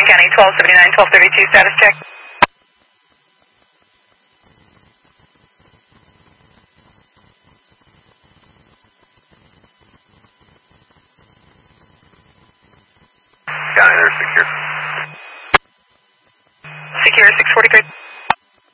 County 1279, 1232, status check. County, they're secure. Secure 643.